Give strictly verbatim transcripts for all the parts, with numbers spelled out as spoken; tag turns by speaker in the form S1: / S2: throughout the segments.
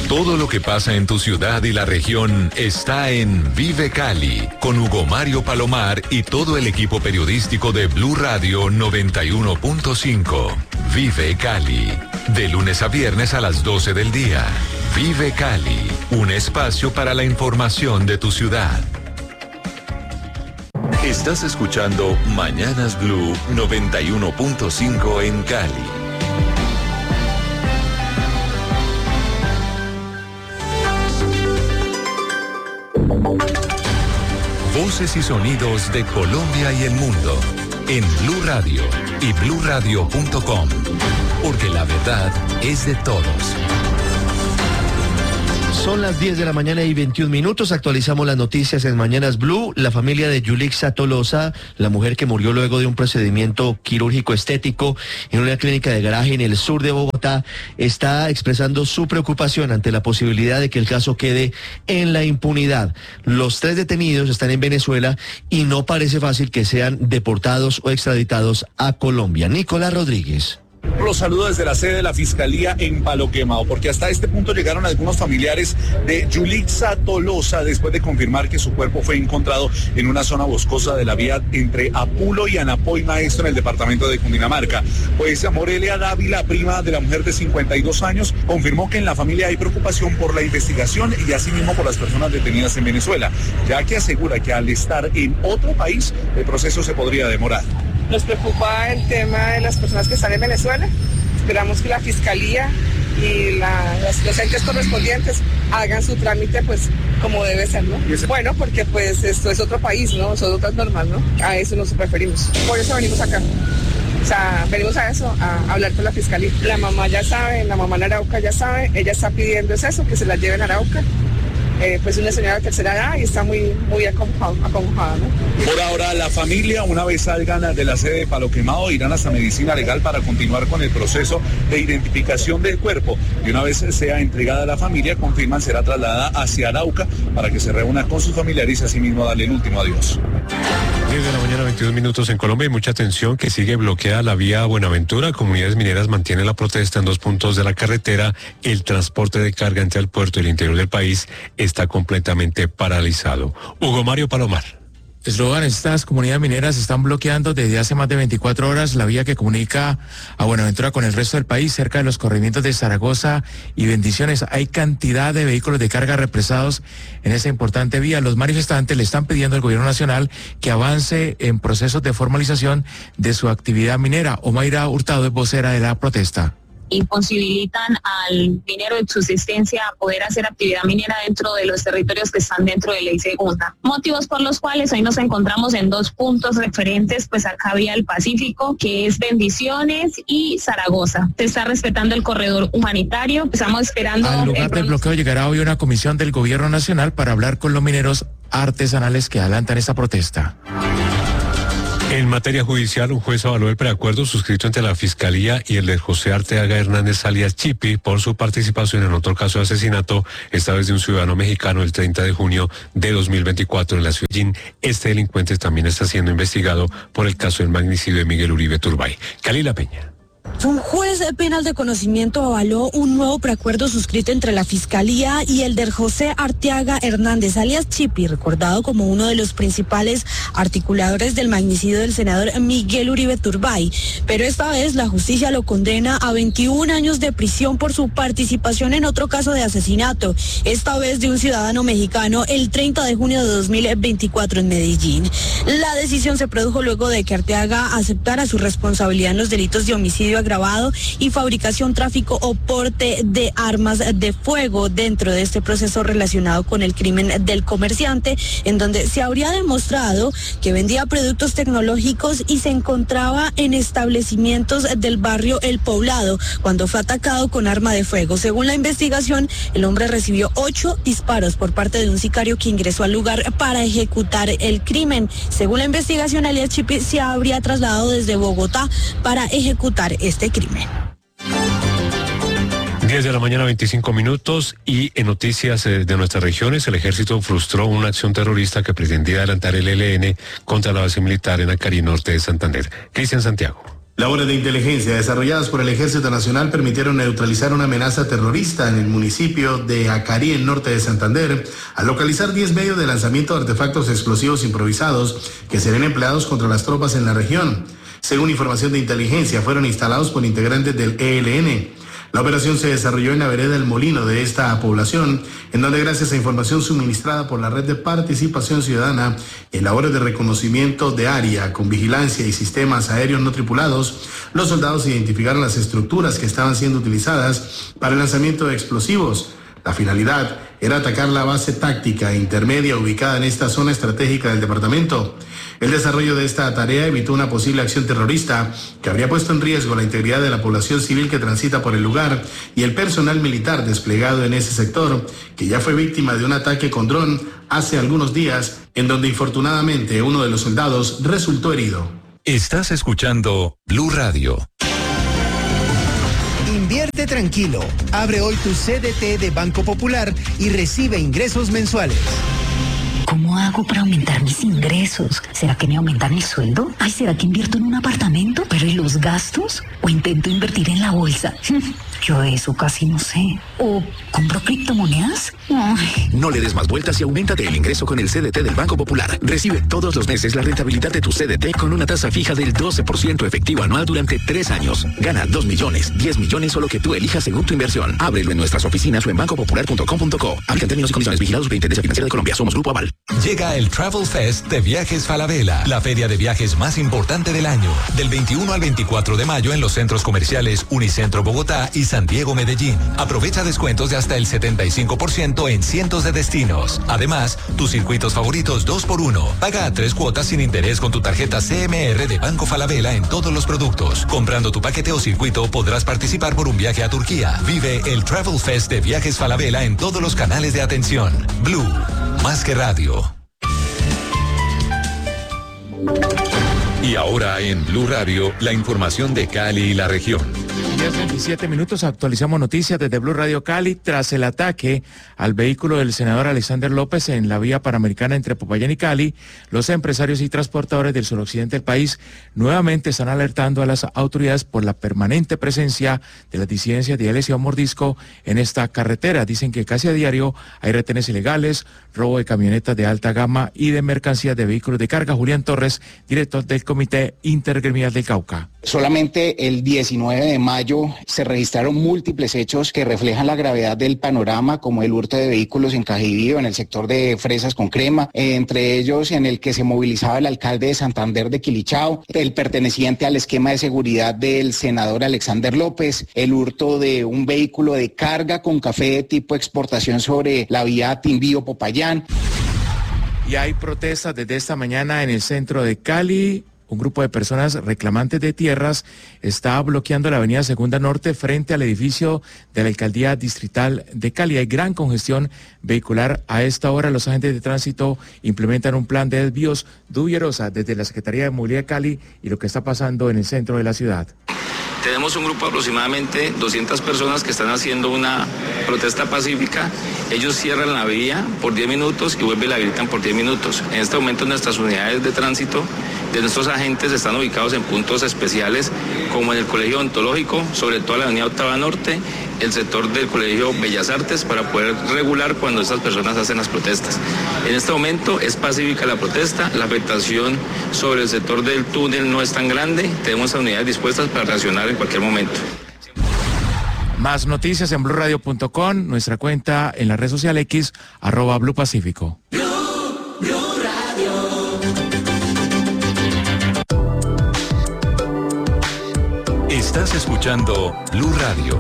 S1: Todo lo que pasa en tu ciudad y la región está en Vive Cali, con Hugo Mario Palomar y todo el equipo periodístico de Blue Radio noventa y uno punto cinco. Vive Cali, de lunes a viernes a las doce del día. Vive Cali, un espacio para la información de tu ciudad. Estás escuchando Mañanas Blue noventa y uno punto cinco en Cali. Voces y sonidos de Colombia y el mundo en Blue Radio y blue radio punto com, porque la verdad es de todos.
S2: Son las diez de la mañana y veintiún minutos. Actualizamos las noticias en Mañanas Blue. La familia de Yulixa Tolosa, la mujer que murió luego de un procedimiento quirúrgico estético en una clínica de garaje en el sur de Bogotá, está expresando su preocupación ante la posibilidad de que el caso quede en la impunidad. Los tres detenidos están en Venezuela y no parece fácil que sean deportados o extraditados a Colombia. Nicolás Rodríguez.
S3: Los saludo desde la sede de la Fiscalía en Palo Quemado, porque hasta este punto llegaron algunos familiares de Yulixa Tolosa después de confirmar que su cuerpo fue encontrado en una zona boscosa de la vía entre Apulo y Anapoy Maestro en el departamento de Cundinamarca. Pues Morelia Dávila, prima de la mujer de cincuenta y dos años, confirmó que en la familia hay preocupación por la investigación y asimismo por las personas detenidas en Venezuela, ya que asegura que al estar en otro país el proceso se podría demorar.
S4: Nos preocupa el tema de las personas que están en Venezuela. Esperamos que la Fiscalía y la, los, los entes correspondientes hagan su trámite pues como debe ser, ¿no? Bueno, porque pues esto es otro país, ¿no? Son otras normas, ¿no? A eso nos preferimos. Por eso venimos acá. O sea, venimos a eso, a hablar con la Fiscalía. La mamá ya sabe, la mamá en Arauca ya sabe, ella está pidiendo es eso, que se la lleven a Arauca. Eh, pues una señora de tercera edad y está muy, muy acongojada, ¿no?
S3: Por ahora, la familia, una vez salgan de la sede de Palo Quemado, irán hasta Medicina Legal para continuar con el proceso de identificación del cuerpo. Y una vez sea entregada a la familia, confirman será trasladada hacia Arauca para que se reúna con sus familiares y asimismo darle el último adiós.
S5: diez de la mañana, veintidós minutos en Colombia y mucha atención que sigue bloqueada la vía Buenaventura. Comunidades mineras mantienen la protesta en dos puntos de la carretera. El transporte de carga entre el puerto y el interior del país está completamente paralizado. Hugo Mario Palomar.
S6: Eslogan, estas comunidades mineras están bloqueando desde hace más de veinticuatro horas la vía que comunica a Buenaventura con el resto del país, cerca de los corregimientos de Zaragoza y Bendiciones. Hay cantidad de vehículos de carga represados en esa importante vía. Los manifestantes le están pidiendo al gobierno nacional que avance en procesos de formalización de su actividad minera. Omaira Hurtado es vocera de la protesta.
S7: Imposibilitan al minero de subsistencia poder hacer actividad minera dentro de los territorios que están dentro de ley segunda. Motivos por los cuales hoy nos encontramos en dos puntos referentes, pues acá vía el Pacífico, que es Bendiciones y Zaragoza. Se está respetando el corredor humanitario, estamos esperando...
S6: Al lugar del bloqueo llegará hoy una comisión del gobierno nacional para hablar con los mineros artesanales que adelantan esta protesta.
S5: En materia judicial, un juez avaló el preacuerdo suscrito entre la Fiscalía y el de José Arteaga Hernández alias Chipi por su participación en otro caso de asesinato, esta vez de un ciudadano mexicano el treinta de junio de dos mil veinticuatro en la ciudad de Medellín. Este delincuente también está siendo investigado por el caso del magnicidio de Miguel Uribe Turbay. Calila Peña.
S8: Un juez penal de conocimiento avaló un nuevo preacuerdo suscrito entre la Fiscalía y el de José Arteaga Hernández, alias Chipi, recordado como uno de los principales articuladores del magnicidio del senador Miguel Uribe Turbay. Pero esta vez la justicia lo condena a veintiún años de prisión por su participación en otro caso de asesinato, esta vez de un ciudadano mexicano, el treinta de junio de dos mil veinticuatro en Medellín. La decisión se produjo luego de que Arteaga aceptara su responsabilidad en los delitos de homicidio agravado y fabricación, tráfico o porte de armas de fuego dentro de este proceso relacionado con el crimen del comerciante, en donde se habría demostrado que vendía productos tecnológicos y se encontraba en establecimientos del barrio El Poblado cuando fue atacado con arma de fuego. Según la investigación, el hombre recibió ocho disparos por parte de un sicario que ingresó al lugar para ejecutar el crimen. Según la investigación, alias Chipi se habría trasladado desde Bogotá para ejecutar este crimen.
S5: diez de la mañana, veinticinco minutos, y en noticias de nuestras regiones, el ejército frustró una acción terrorista que pretendía adelantar el E L N contra la base militar en Acari, norte de Santander. Cristian Santiago.
S9: Labores de inteligencia desarrolladas por el Ejército Nacional permitieron neutralizar una amenaza terrorista en el municipio de Acarí, en norte de Santander, al localizar diez medios de lanzamiento de artefactos explosivos improvisados que serían empleados contra las tropas en la región. Según información de inteligencia, fueron instalados por integrantes del E L N. La operación se desarrolló en la vereda El Molino de esta población, en donde gracias a información suministrada por la Red de Participación Ciudadana en labores de reconocimiento de área con vigilancia y sistemas aéreos no tripulados, los soldados identificaron las estructuras que estaban siendo utilizadas para el lanzamiento de explosivos. La finalidad era atacar la base táctica intermedia ubicada en esta zona estratégica del departamento. El desarrollo de esta tarea evitó una posible acción terrorista que habría puesto en riesgo la integridad de la población civil que transita por el lugar y el personal militar desplegado en ese sector, que ya fue víctima de un ataque con dron hace algunos días, en donde infortunadamente uno de los soldados resultó herido.
S1: Estás escuchando Blue Radio.
S10: Invierte tranquilo. Abre hoy tu C D T de Banco Popular y recibe ingresos mensuales.
S11: ¿Cómo hago para aumentar mis ingresos? ¿Será que me aumentan el sueldo? Ay, ¿será que invierto en un apartamento? ¿Pero y los gastos? ¿O intento invertir en la bolsa? Yo eso casi no sé. ¿O compro criptomonedas? Ay.
S12: No le des más vueltas y auméntate el ingreso con el C D T del Banco Popular. Recibe todos los meses la rentabilidad de tu C D T con una tasa fija del doce por ciento efectivo anual durante tres años. Gana dos millones, diez millones o lo que tú elijas según tu inversión. Ábrelo en nuestras oficinas o en banco popular punto com punto co. Aplican términos y condiciones. Vigilados Superintendencia Financiera de Colombia. Somos Grupo Aval.
S1: Llega el Travel Fest de Viajes Falabella, la feria de viajes más importante del año. Del veintiuno al veinticuatro de mayo en los centros comerciales Unicentro Bogotá y San Diego Medellín. Aprovecha descuentos de hasta el setenta y cinco por ciento en cientos de destinos. Además, tus circuitos favoritos dos por uno. Paga a tres cuotas sin interés con tu tarjeta C M R de Banco Falabella en todos los productos. Comprando tu paquete o circuito podrás participar por un viaje a Turquía. Vive el Travel Fest de Viajes Falabella en todos los canales de atención. Blue, más que radio. Y ahora en Blue Radio, la información de Cali y la región.
S6: diez veintisiete minutos, actualizamos noticias desde Blue Radio Cali. Tras el ataque al vehículo del senador Alexander López en la vía panamericana entre Popayán y Cali, los empresarios y transportadores del suroccidente del país nuevamente están alertando a las autoridades por la permanente presencia de las disidencias de L S O Mordisco en esta carretera. Dicen que casi a diario hay retenes ilegales, robo de camionetas de alta gama y de mercancías de vehículos de carga. Julián Torres, director del Comité Intergremial del Cauca.
S13: Solamente el diecinueve de mayo se registraron múltiples hechos que reflejan la gravedad del panorama, como el hurto de vehículos en Cajibío, en el sector de Fresas con Crema, entre ellos en el que se movilizaba el alcalde de Santander de Quilichao, el perteneciente al esquema de seguridad del senador Alexander López, el hurto de un vehículo de carga con café de tipo exportación sobre la vía Timbío-Popayán.
S6: Y hay protestas desde esta mañana en el centro de Cali. Un grupo de personas reclamantes de tierras está bloqueando la avenida Segunda Norte frente al edificio de la Alcaldía Distrital de Cali. Hay gran congestión vehicular. A esta hora los agentes de tránsito implementan un plan de desvíos dubiosa desde la Secretaría de Movilidad de Cali y lo que está pasando en el centro de la ciudad.
S14: Tenemos un grupo de aproximadamente doscientas personas que están haciendo una protesta pacífica. Ellos cierran la vía por diez minutos y vuelven y la habilitan por diez minutos. En este momento nuestras unidades de tránsito de nuestros agentes están ubicados en puntos especiales como en el Colegio Odontológico, sobre todo la avenida Octava Norte, el sector del Colegio Bellas Artes, para poder regular cuando estas personas hacen las protestas. En este momento es pacífica la protesta, la afectación sobre el sector del túnel no es tan grande, tenemos a unidades dispuestas para reaccionar en cualquier momento.
S6: Más noticias en blue radio punto com, nuestra cuenta en la red social X, arroba Blue Pacífico.
S15: Blue, Blue Radio.
S1: Estás escuchando Blue Radio.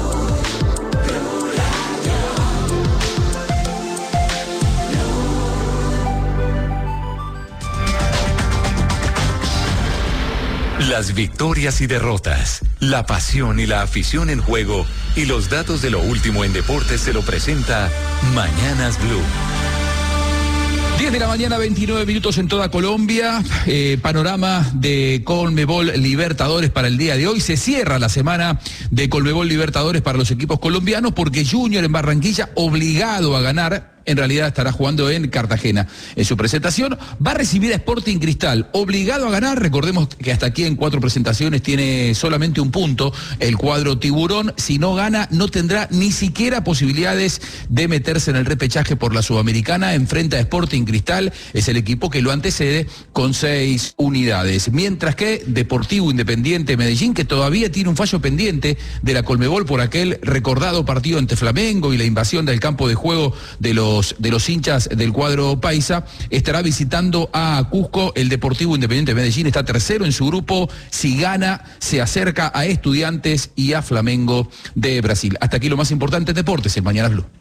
S1: Las victorias y derrotas, la pasión y la afición en juego y los datos de lo último en deportes se lo presenta Mañanas Blue.
S16: diez de la mañana, veintinueve minutos en toda Colombia. Eh, panorama de Conmebol Libertadores para el día de hoy. Se cierra la semana de Conmebol Libertadores para los equipos colombianos porque Junior en Barranquilla, obligado a ganar, en realidad estará jugando en Cartagena. En su presentación va a recibir a Sporting Cristal, obligado a ganar. Recordemos que hasta aquí en cuatro presentaciones tiene solamente un punto el cuadro tiburón. Si no gana, no tendrá ni siquiera posibilidades de meterse en el repechaje por la Sudamericana. Enfrenta a Sporting Cristal, es el equipo que lo antecede con seis unidades. Mientras que Deportivo Independiente Medellín, que todavía tiene un fallo pendiente de la Colmebol por aquel recordado partido ante Flamengo y la invasión del campo de juego de los, de los hinchas del cuadro paisa, estará visitando a Cusco. El Deportivo Independiente Medellín está tercero en su grupo. Si gana, se acerca a Estudiantes y a Flamengo de Brasil. Hasta aquí lo más importante en deportes en Mañanas Blue.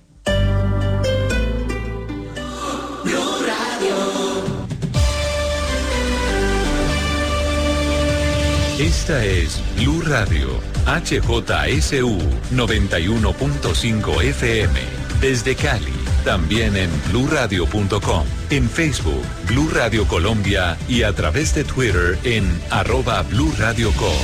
S1: Esta es Blue Radio, H J S U noventa y uno punto cinco F M, desde Cali, también en blue radio punto com, en Facebook, Blue Radio Colombia y a través de Twitter en arroba Blue Radio Co.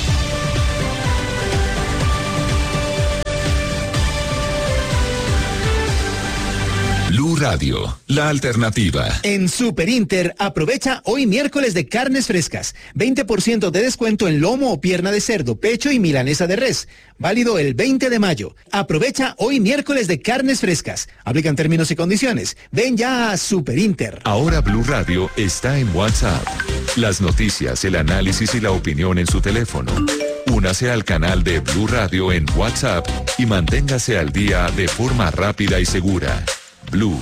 S1: Blue Radio, la alternativa.
S10: En Super Inter, aprovecha hoy miércoles de carnes frescas. veinte por ciento de descuento en lomo o pierna de cerdo, pecho y milanesa de res. Válido el veinte de mayo. Aprovecha hoy miércoles de carnes frescas. Aplican términos y condiciones. Ven ya a Super Inter.
S1: Ahora Blue Radio está en WhatsApp. Las noticias, el análisis y la opinión en su teléfono. Únase al canal de Blue Radio en WhatsApp y manténgase al día de forma rápida y segura. Blue,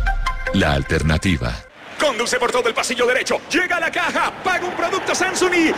S1: la alternativa.
S17: Conduce por todo el pasillo derecho, llega a la caja, paga un producto Samsung y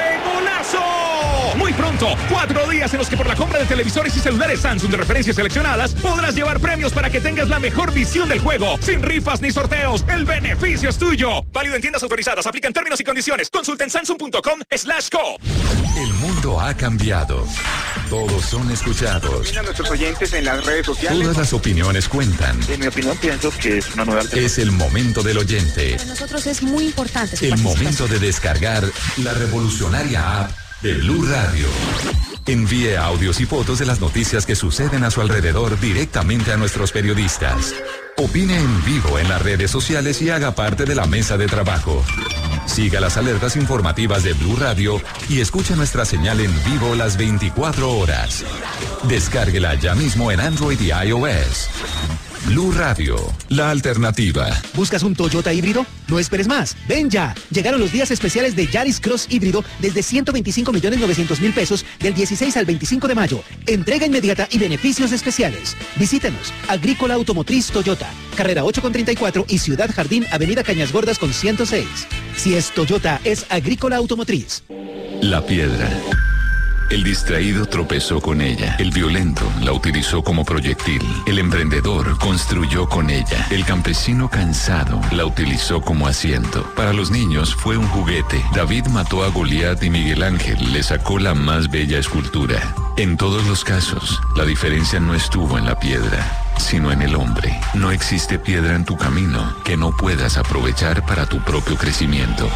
S17: ¡regolazo! Muy pronto, cuatro días en los que por la compra de televisores y celulares Samsung de referencias seleccionadas podrás llevar premios para que tengas la mejor visión del juego. Sin rifas ni sorteos, el beneficio es tuyo. Válido en tiendas autorizadas, aplican términos y condiciones. Consulta en samsung punto com slash co.
S1: El mundo ha cambiado. Todos son escuchados.
S18: A nuestros oyentes en las redes sociales.
S1: Todas las opiniones cuentan.
S18: En mi opinión pienso que es una nueva alternativa.
S1: Es el momento del oyente.
S19: Para nosotros es muy importante su
S1: El momento de descargar la revolucionaria app de Blue Radio. Envíe audios y fotos de las noticias que suceden a su alrededor directamente a nuestros periodistas. Opine en vivo en las redes sociales y haga parte de la mesa de trabajo. Siga las alertas informativas de Blue Radio y escuche nuestra señal en vivo las veinticuatro horas. Descárguela ya mismo en Android y iOS. Blue Radio, la alternativa.
S10: ¿Buscas un Toyota híbrido? No esperes más. Ven ya. Llegaron los días especiales de Yaris Cross híbrido desde ciento veinticinco millones novecientos mil pesos del dieciséis al veinticinco de mayo. Entrega inmediata y beneficios especiales. Visítenos. Agrícola Automotriz Toyota. Carrera ocho con treinta y cuatro y Ciudad Jardín, Avenida Cañas Gordas con ciento seis. Si es Toyota, es Agrícola Automotriz.
S1: La piedra. El distraído tropezó con ella. El violento la utilizó como proyectil. El emprendedor construyó con ella. El campesino cansado la utilizó como asiento. Para los niños fue un juguete. David mató a Goliat y Miguel Ángel le sacó la más bella escultura. En todos los casos, la diferencia no estuvo en la piedra, sino en el hombre. No existe piedra en tu camino que no puedas aprovechar para tu propio crecimiento.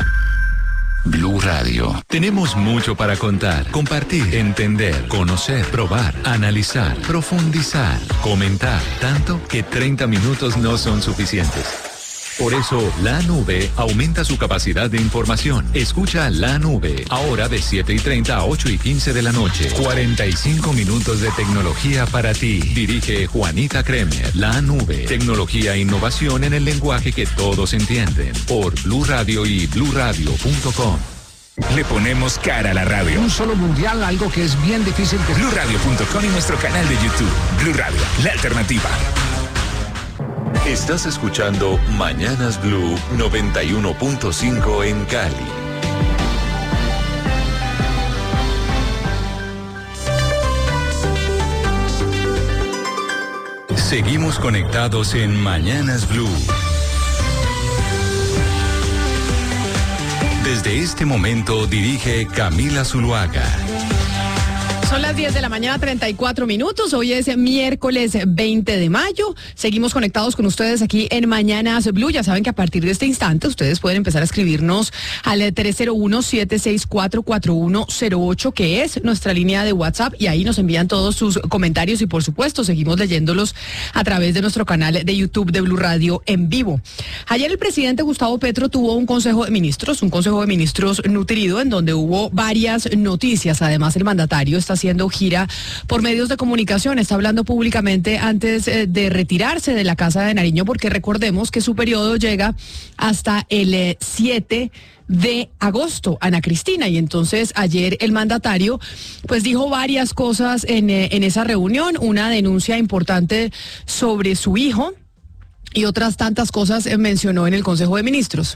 S1: Blue Radio. Tenemos mucho para contar, compartir, entender, conocer, probar, analizar, profundizar, comentar, tanto que treinta minutos no son suficientes. Por eso, La Nube aumenta su capacidad de información. Escucha La Nube, ahora de siete y treinta a ocho y quince de la noche. cuarenta y cinco minutos de tecnología para ti. Dirige Juanita Kremer. La Nube, tecnología e innovación en el lenguaje que todos entienden. Por Blue Radio y blue radio punto com.
S17: Le ponemos cara a la radio.
S20: Un solo mundial, algo que es bien difícil que...
S17: blue radio punto com y nuestro canal de YouTube. Blue Radio, la alternativa.
S1: Estás escuchando Mañanas Blue noventa y uno punto cinco en Cali. Seguimos conectados en Mañanas Blue. Desde este momento dirige Camila Zuluaga.
S21: Son las diez de la mañana, treinta y cuatro minutos. Hoy es miércoles veinte de mayo. Seguimos conectados con ustedes aquí en Mañanas Blue. Ya saben que a partir de este instante ustedes pueden empezar a escribirnos al tres cero uno, siete seis cuatro, cuatro uno cero ocho, que es nuestra línea de WhatsApp, y ahí nos envían todos sus comentarios y, por supuesto, seguimos leyéndolos a través de nuestro canal de YouTube de Blue Radio en vivo. Ayer el presidente Gustavo Petro tuvo un consejo de ministros, un consejo de ministros nutrido, en donde hubo varias noticias. Además, el mandatario está haciendo gira por medios de comunicación, está hablando públicamente antes eh, de retirarse de la Casa de Nariño, porque recordemos que su periodo llega hasta el eh, siete de agosto, Ana Cristina, y entonces ayer el mandatario pues dijo varias cosas en, eh, en esa reunión, una denuncia importante sobre su hijo y otras tantas cosas eh, mencionó en el Consejo de Ministros.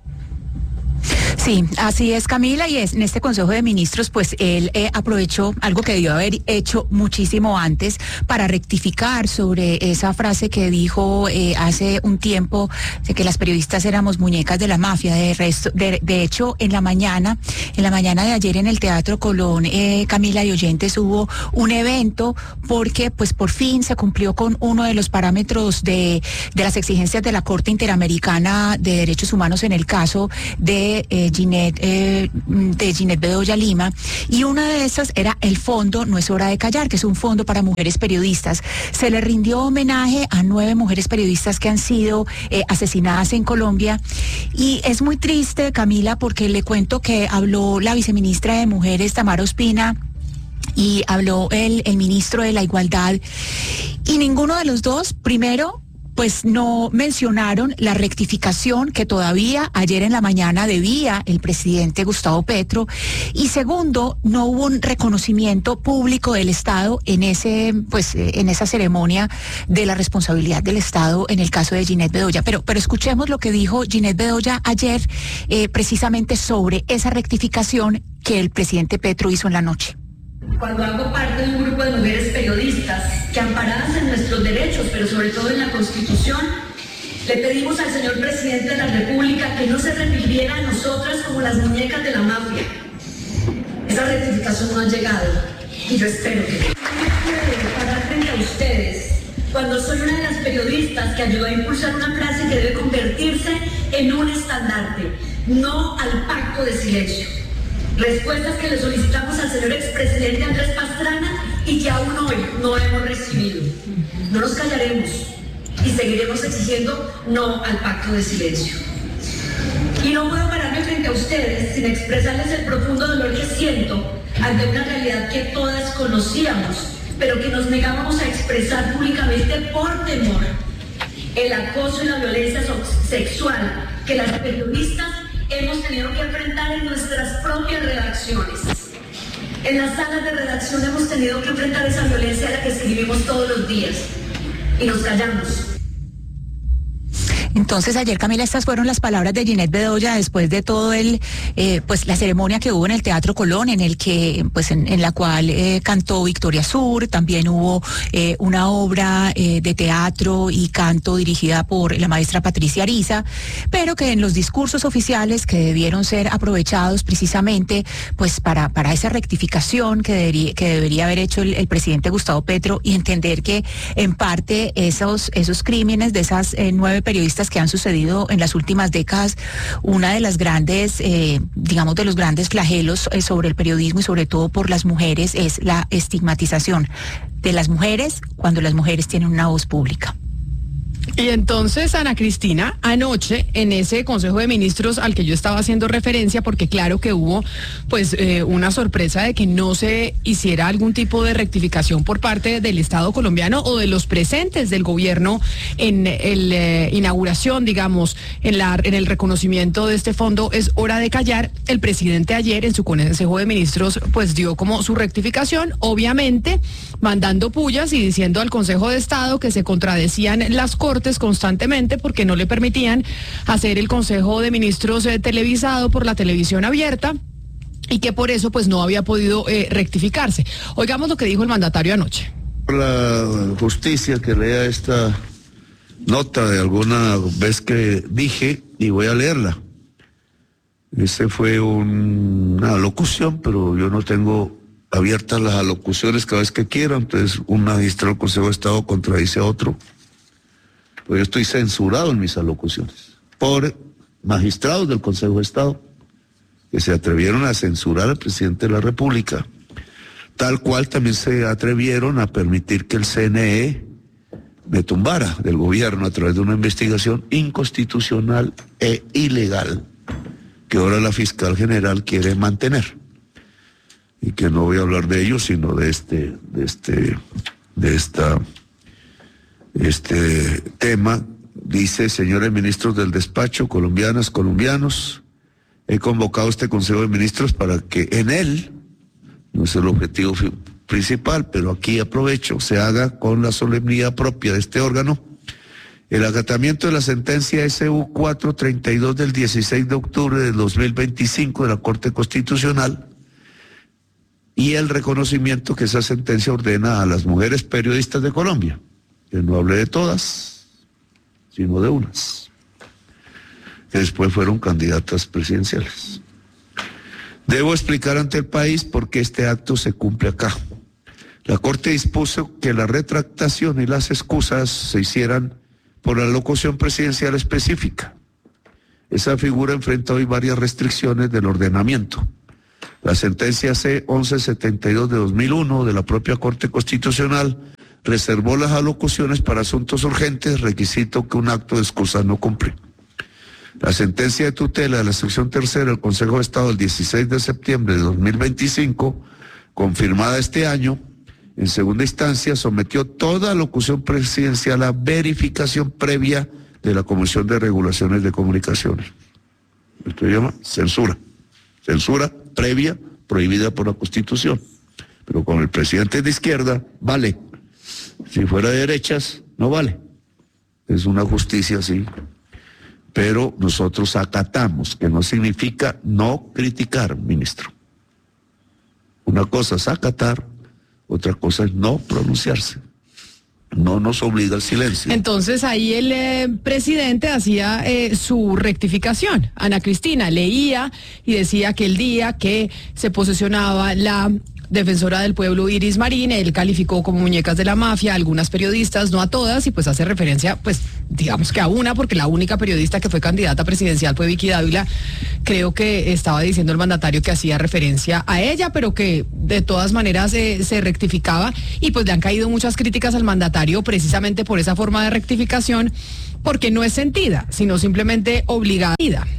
S22: Sí, así es, Camila, y es en este Consejo de Ministros, pues él eh, aprovechó algo que debió haber hecho muchísimo antes para rectificar sobre esa frase que dijo eh, hace un tiempo de que las periodistas éramos muñecas de la mafia. De, resto, de, de hecho, en la mañana, en la mañana de ayer en el Teatro Colón, eh, Camila y oyentes, hubo un evento porque pues por fin se cumplió con uno de los parámetros de, de las exigencias de la Corte Interamericana de Derechos Humanos en el caso de eh, Ginette, eh, de Ginette Bedoya Lima, y una de esas era el fondo No es hora de callar, que es un fondo para mujeres periodistas. Se le rindió homenaje a nueve mujeres periodistas que han sido eh, asesinadas en Colombia, y es muy triste, Camila, porque le cuento que habló la viceministra de Mujeres, Tamara Ospina, y habló el, el ministro de la Igualdad, y ninguno de los dos, primero, pues no mencionaron la rectificación que todavía ayer en la mañana debía el presidente Gustavo Petro, y segundo, no hubo un reconocimiento público del Estado en ese, pues, en esa ceremonia de la responsabilidad del Estado en el caso de Ginette Bedoya. Pero, pero escuchemos lo que dijo Ginette Bedoya ayer, eh, precisamente sobre esa rectificación que el presidente Petro hizo en la noche.
S23: Cuando hago parte de un grupo de mujeres periodistas que, amparadas en nuestros derechos, pero sobre todo en la Constitución, le pedimos al señor presidente de la República que no se refiriera a nosotras como las muñecas de la mafia. Esa rectificación no ha llegado, y yo espero que puede parar frente a ustedes cuando soy una de las periodistas que ayudó a impulsar una frase que debe convertirse en un estandarte: no al pacto de silencio. Respuestas que le solicitamos al señor expresidente Andrés Pastrana y que aún hoy no hemos recibido. No nos callaremos y seguiremos exigiendo no al pacto de silencio. Y no puedo pararme frente a ustedes sin expresarles el profundo dolor que siento ante una realidad que todas conocíamos, pero que nos negábamos a expresar públicamente por temor: el acoso y la violencia sexual que las periodistas hemos tenido que enfrentar en nuestras propias redacciones. En las salas de redacción hemos tenido que enfrentar esa violencia a la que escribimos todos los días y nos callamos.
S22: Entonces ayer, Camila, estas fueron las palabras de Ginette Bedoya después de todo el, eh, pues la ceremonia que hubo en el Teatro Colón, en el que, pues en, en la cual eh, cantó Victoria Sur. También hubo eh, una obra eh, de teatro y canto dirigida por la maestra Patricia Ariza, pero que en los discursos oficiales que debieron ser aprovechados precisamente, pues para, para esa rectificación que debería, que debería haber hecho el, el presidente Gustavo Petro, y entender que en parte esos, esos crímenes de esas eh, nueve periodistas que han sucedido en las últimas décadas, una de las grandes, eh, digamos, de los grandes flagelos eh, sobre el periodismo y sobre todo por las mujeres es la estigmatización de las mujeres cuando las mujeres tienen una voz pública.
S21: Y entonces, Ana Cristina, anoche en ese Consejo de Ministros al que yo estaba haciendo referencia, porque claro que hubo pues eh, una sorpresa de que no se hiciera algún tipo de rectificación por parte del Estado colombiano o de los presentes del gobierno en el eh, inauguración, digamos, en la en el reconocimiento de este fondo Es hora de callar. El presidente ayer en su Consejo de Ministros pues dio como su rectificación, obviamente mandando pullas y diciendo al Consejo de Estado que se contradecían las Cortes constantemente porque no le permitían hacer el Consejo de Ministros eh, televisado por la televisión abierta, y que por eso pues no había podido eh, rectificarse. Oigamos lo que dijo el mandatario anoche.
S24: La justicia que lea esta nota de alguna vez que dije, y voy a leerla. Ese fue un, una locución, pero yo no tengo abiertas las alocuciones cada vez que quieran. Entonces un magistrado del Consejo de Estado contradice a otro. Pues yo estoy censurado en mis alocuciones por magistrados del Consejo de Estado que se atrevieron a censurar al presidente de la República, tal cual también se atrevieron a permitir que el C N E me tumbara del gobierno a través de una investigación inconstitucional e ilegal que ahora la fiscal general quiere mantener. Y que no voy a hablar de ello, sino de este, de este, de esta, este tema. Dice: señores ministros del despacho, colombianas, colombianos, he convocado este Consejo de Ministros para que en él, no es el objetivo principal, pero aquí aprovecho, se haga con la solemnidad propia de este órgano, el acatamiento de la sentencia S U cuatrocientos treinta y dos del dieciséis de octubre del dos mil veinticinco de la Corte Constitucional y el reconocimiento que esa sentencia ordena a las mujeres periodistas de Colombia, que no hablé de todas, sino de unas, que después fueron candidatas presidenciales. Debo explicar ante el país por qué este acto se cumple acá. La Corte dispuso que la retractación y las excusas se hicieran por la locución presidencial específica. Esa figura enfrenta hoy varias restricciones del ordenamiento. La sentencia C once setenta y dos de dos mil uno de la propia Corte Constitucional reservó las alocuciones para asuntos urgentes, requisito que un acto de excusa no cumple. La sentencia de tutela de la sección tercera del Consejo de Estado del dieciséis de septiembre de dos mil veinticinco, confirmada este año, en segunda instancia sometió toda locución presidencial a verificación previa de la Comisión de Regulaciones de Comunicaciones. Esto se llama censura. Censura previa prohibida por la Constitución. Pero con el presidente de izquierda, vale. Si fuera de derechas, no vale. Es una justicia así. Pero nosotros acatamos, que no significa no criticar, ministro. Una cosa es acatar, otra cosa es no pronunciarse. No nos obliga al silencio.
S21: Entonces ahí el eh, presidente hacía eh, su rectificación. Ana Cristina leía y decía que el día que se posesionaba la defensora del pueblo Iris Marín, él calificó como muñecas de la mafia a algunas periodistas, no a todas, y pues hace referencia, pues digamos que a una, porque la única periodista que fue candidata presidencial fue Vicky Dávila. Creo que estaba diciendo el mandatario que hacía referencia a ella, pero que de todas maneras eh, se rectificaba, y pues le han caído muchas críticas al mandatario precisamente por esa forma de rectificación, porque no es sentida, sino simplemente obligada.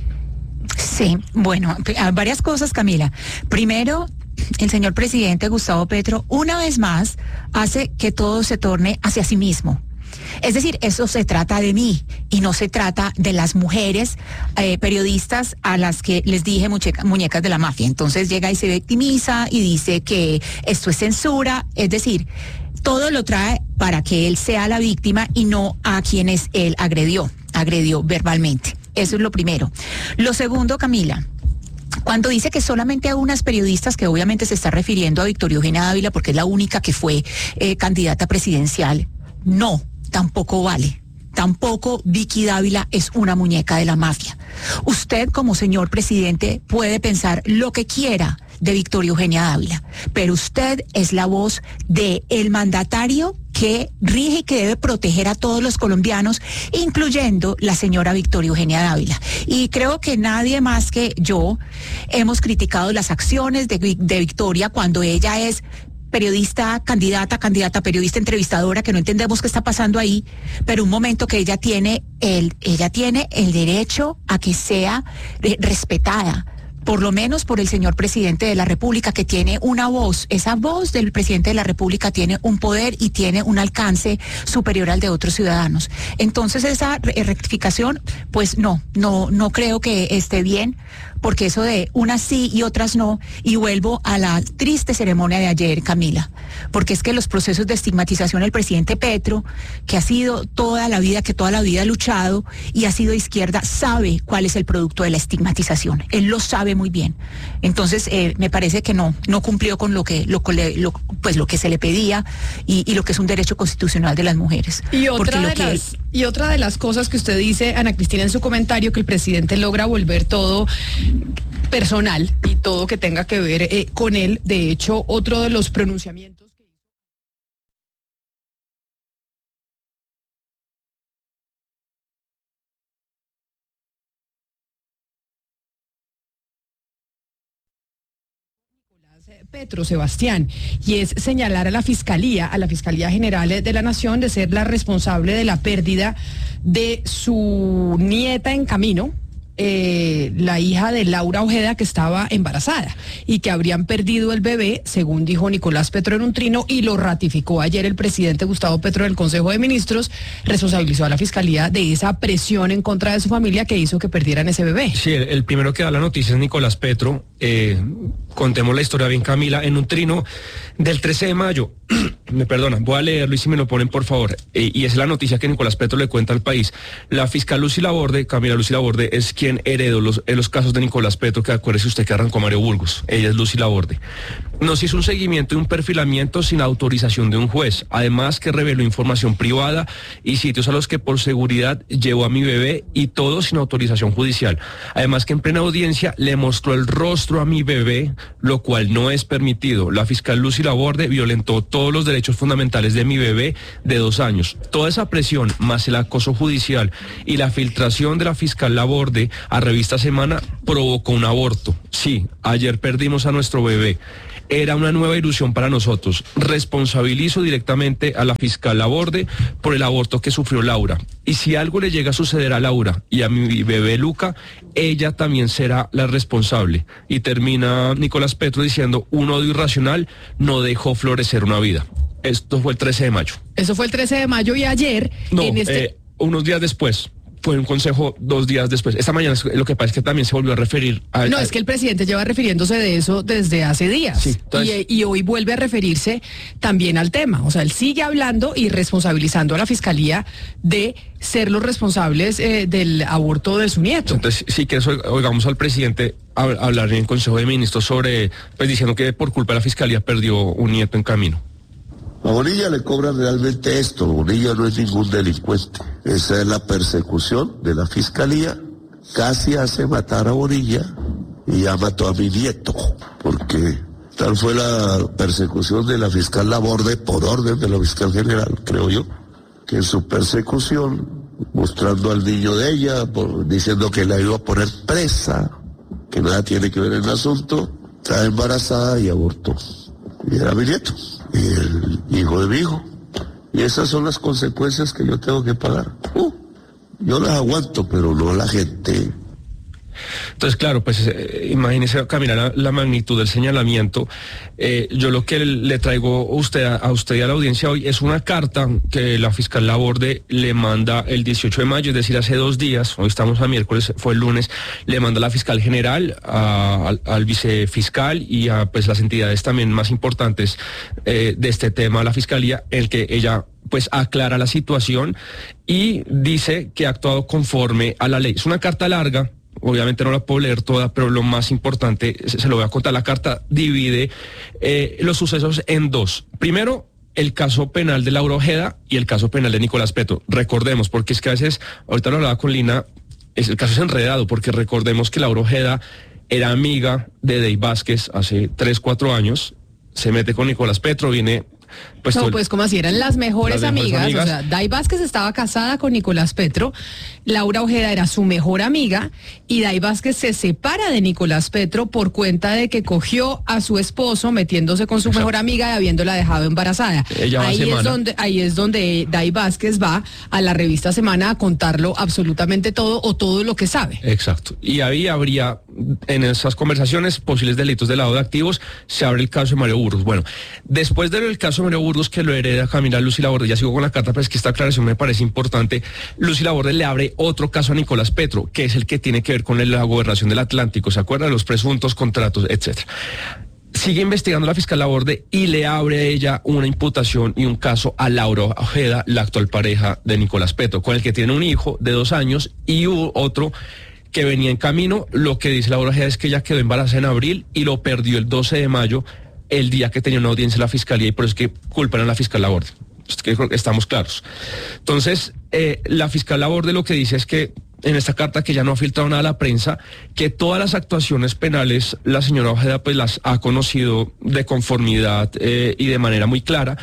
S22: Sí, bueno, varias cosas, Camila. Primero, el señor presidente Gustavo Petro, una vez más, hace que todo se torne hacia sí mismo. Es decir, eso se trata de mí y no se trata de las mujeres eh, periodistas a las que les dije muñeca, muñecas de la mafia. Entonces llega y se victimiza y dice que esto es censura. Es decir, todo lo trae para que él sea la víctima y no a quienes él agredió, agredió verbalmente. Eso es lo primero. Lo segundo, Camila, cuando dice que solamente a unas periodistas, que obviamente se está refiriendo a Victoria Eugenia Dávila porque es la única que fue eh, candidata presidencial, no, tampoco vale. Tampoco Vicky Dávila es una muñeca de la mafia. Usted, como señor presidente, puede pensar lo que quiera de Victoria Eugenia Dávila, pero usted es la voz del mandatario que rige y que debe proteger a todos los colombianos, incluyendo la señora Victoria Eugenia Dávila. Y creo que nadie más que yo hemos criticado las acciones de, de Victoria cuando ella es periodista, candidata, candidata, periodista, entrevistadora, que no entendemos qué está pasando ahí, pero un momento que ella tiene el, ella tiene el derecho a que sea eh, respetada, por lo menos por el señor presidente de la República, que tiene una voz. Esa voz del presidente de la República tiene un poder y tiene un alcance superior al de otros ciudadanos. Entonces esa rectificación, pues no, no, no creo que esté bien, porque eso de unas sí y otras no, y vuelvo a la triste ceremonia de ayer, Camila, porque es que los procesos de estigmatización del presidente Petro, que ha sido toda la vida, que toda la vida ha luchado y ha sido de izquierda, sabe cuál es el producto de la estigmatización. Él lo sabe ve muy bien. Entonces, eh, me parece que no, no cumplió con lo que, lo, lo, pues lo que se le pedía y, y lo que es un derecho constitucional de las mujeres.
S21: Y otra,
S22: Porque lo
S21: de
S22: que
S21: las, y otra de las cosas que usted dice, Ana Cristina, en su comentario, que el presidente logra volver todo personal y todo que tenga que ver eh, con él. De hecho, otro de los pronunciamientos Petro, Sebastián, y es señalar a la Fiscalía, a la Fiscalía General de la Nación, de ser la responsable de la pérdida de su nieta en camino, eh, la hija de Laura Ojeda, que estaba embarazada y que habrían perdido el bebé, según dijo Nicolás Petro en un trino, y lo ratificó ayer el presidente Gustavo Petro del Consejo de Ministros. Responsabilizó a la Fiscalía de esa presión en contra de su familia que hizo que perdieran ese bebé.
S2: Sí, el, el primero que da la noticia es Nicolás Petro. Eh, contemos la historia bien, Camila, en un trino del trece de mayo. Me perdonan, voy a leerlo y si me lo ponen, por favor. Eh, y es la noticia que Nicolás Petro le cuenta al país. La fiscal Lucy Laborde, Camila Lucy Laborde, es quien heredó los, los casos de Nicolás Petro, que acuérdese usted que arrancó Mario Burgos. Ella es Lucy Laborde. Nos hizo un seguimiento y un perfilamiento sin autorización de un juez. Además que reveló información privada y sitios a los que por seguridad llevó a mi bebé, y todo sin autorización judicial. Además que en plena audiencia le mostró el rostro a mi bebé, lo cual no es permitido. La fiscal Lucy Laborde violentó todos los derechos fundamentales de mi bebé de dos años. Toda esa presión, más el acoso judicial y la filtración de la fiscal Laborde a Revista Semana, provocó un aborto. Sí, ayer perdimos a nuestro bebé. Era una nueva ilusión para nosotros. Responsabilizo directamente a la fiscal Laborde por el aborto que sufrió Laura. Y si algo le llega a suceder a Laura y a mi bebé Luca, ella también será la responsable. Y termina Nicolás Petro diciendo: un odio irracional no dejó florecer una vida. Esto fue el trece de mayo.
S21: Eso fue el trece de mayo y ayer...
S2: No,
S21: en este...
S2: eh, unos días después. Fue un consejo dos días después. Esta mañana lo que pasa es que también se volvió a referir a...
S21: No,
S2: a,
S21: es que el presidente lleva refiriéndose de eso desde hace días.
S2: Sí, entonces,
S21: y, y hoy vuelve a referirse también al tema. O sea, él sigue hablando y responsabilizando a la Fiscalía de ser los responsables eh, del aborto de su nieto.
S2: Entonces, sí que eso, oigamos al presidente hablar en el Consejo de Ministros sobre, pues diciendo que por culpa de la Fiscalía perdió un nieto en camino.
S24: A Bonilla le cobran realmente esto. Bonilla no es ningún delincuente. Esa es la persecución de la fiscalía. Casi hace matar a Bonilla y ya mató a mi nieto, porque tal fue la persecución de la fiscal Laborde por orden de la fiscal general, creo yo, que en su persecución, mostrando al niño de ella, por, diciendo que la iba a poner presa, que nada tiene que ver en el asunto, estaba embarazada y abortó. Y era mi nieto. Y el hijo de mi hijo. Y esas son las consecuencias que yo tengo que pagar. Uh, yo las aguanto, pero no la gente.
S2: Entonces, claro, pues eh, imagínese, Camila, la, la magnitud del señalamiento. Eh, yo lo que le, le traigo a usted, a, a usted y a la audiencia hoy es una carta que la fiscal Laborde le manda el dieciocho de mayo, es decir, hace dos días, hoy estamos a miércoles, fue el lunes, le manda a la fiscal general, a, al, al vicefiscal y a pues las entidades también más importantes eh, de este tema, la fiscalía, en el que ella pues aclara la situación y dice que ha actuado conforme a la ley. Es una carta larga. Obviamente no la puedo leer toda, pero lo más importante, se lo voy a contar. La carta divide eh, los sucesos en dos. Primero, el caso penal de Laura Ojeda y el caso penal de Nicolás Petro. Recordemos, porque es que a veces, ahorita lo hablaba con Lina, es, el caso es enredado, porque recordemos que Laura Ojeda era amiga de Dey Vázquez hace tres, cuatro años, se mete con Nicolás Petro, viene...
S21: Pues no, pues como así, eran las mejores,
S2: las mejores
S21: amigas,
S2: amigas.
S21: O sea, Dey Vázquez estaba casada con Nicolás Petro, Laura Ojeda era su mejor amiga y Dey Vázquez se separa de Nicolás Petro por cuenta de que cogió a su esposo metiéndose con su Exacto. mejor amiga y habiéndola dejado embarazada.
S2: Ella
S21: ahí
S2: es
S21: donde ahí es donde Dey Vázquez va a la revista Semana a contarlo absolutamente todo o todo lo que sabe.
S2: Exacto. Y ahí habría en esas conversaciones posibles delitos de lavado de activos. Se abre el caso de Mario Burgos. Bueno, después del caso de Mario Burgos, que lo hereda Camila Lucy Laborde, ya sigo con la carta, pero es que esta aclaración me parece importante. Lucy Laborde le abre otro caso a Nicolás Petro, que es el que tiene que ver con la gobernación del Atlántico, ¿se acuerdan? Los presuntos contratos, etcétera. Sigue investigando la fiscal Laborde y le abre a ella una imputación y un caso a Laura Ojeda, la actual pareja de Nicolás Petro, con el que tiene un hijo de dos años y otro que venía en camino. Lo que dice Laura Ojeda es que ella quedó embarazada en abril y lo perdió el doce de mayo, el día que tenía una audiencia en la fiscalía, y por eso es que culpan a la fiscal Laborde. Estamos claros. Entonces, eh, la fiscal Laborde lo que dice es que en esta carta, que ya no ha filtrado nada a la prensa, que todas las actuaciones penales la señora Ojeda pues las ha conocido de conformidad eh, y de manera muy clara,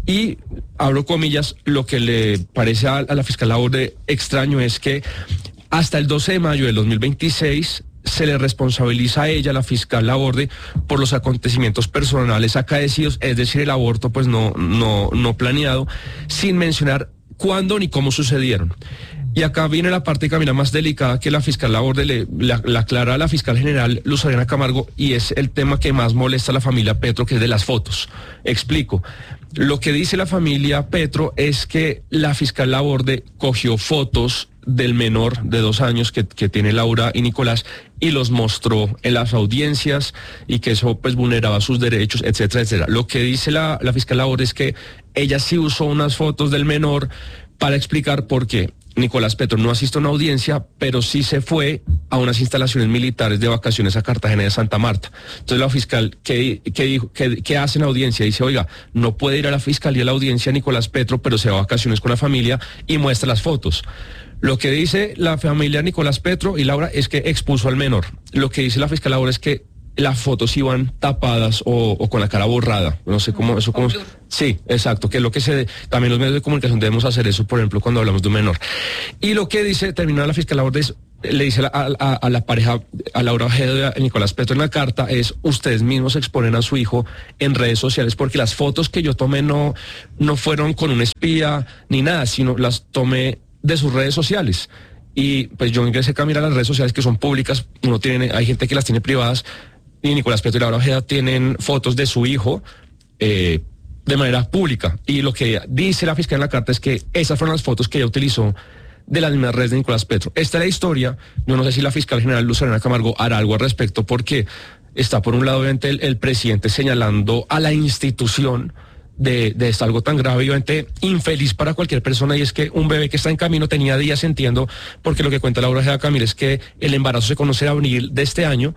S2: y abro comillas, lo que le parece a, a la fiscal Laborde extraño es que hasta el doce de mayo del dos mil veintiséis se le responsabiliza a ella, la fiscal Laborde, por los acontecimientos personales acaecidos, es decir, el aborto pues no, no, no planeado, sin mencionar cuándo ni cómo sucedieron. Y acá viene la parte, Camila, más delicada, que la fiscal Laborde le, le, le aclara a la fiscal general Luz Adriana Camargo, y es el tema que más molesta a la familia Petro, que es de las fotos. Explico. Lo que dice la familia Petro es que la fiscal Laborde cogió fotos del menor de dos años que, que tiene Laura y Nicolás y los mostró en las audiencias, y que eso pues vulneraba sus derechos, etcétera, etcétera. Lo que dice la, la fiscal Laborde es que ella sí usó unas fotos del menor para explicar por qué Nicolás Petro no asistió a una audiencia, pero sí se fue a unas instalaciones militares de vacaciones a Cartagena de Santa Marta. Entonces la fiscal que, que dijo, que, que hace en la audiencia, dice, oiga, no puede ir a la fiscalía a la audiencia Nicolás Petro, pero se va a vacaciones con la familia, y muestra las fotos. Lo que dice la familia Nicolás Petro y Laura es que expuso al menor. Lo que dice la fiscal Laura es que las fotos iban tapadas o, o con la cara borrada. No sé cómo, eso cómo. Sí, exacto, que es lo que se, también los medios de comunicación debemos hacer eso, por ejemplo, cuando hablamos de un menor. Y lo que dice, termina la fiscal Laborde, es, le dice a, a, a la pareja, a Laura Ojeda y a Nicolás Petro en la carta, es, ustedes mismos exponen a su hijo en redes sociales, porque las fotos que yo tomé no, no fueron con un espía ni nada, sino las tomé de sus redes sociales. Y pues yo ingresé a mirar las redes sociales, que son públicas, uno tiene, hay gente que las tiene privadas, y Nicolás Petro y Laura Ojeda tienen fotos de su hijo eh, de manera pública. Y lo que dice la fiscal en la carta es que esas fueron las fotos que ella utilizó de las mismas redes de Nicolás Petro. Esta es la historia. Yo no sé si la fiscal general Luz Adriana Camargo hará algo al respecto, porque está por un lado obviamente el, el presidente señalando a la institución de, de esto, algo tan grave y obviamente infeliz para cualquier persona, y es que un bebé que está en camino tenía días, entiendo, porque lo que cuenta Laura Ojeda Camil es que el embarazo se conoce en abril de este año.